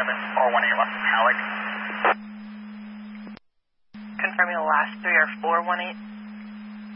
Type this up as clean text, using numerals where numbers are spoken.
418 left Halleck. Confirming the last 3 are 418.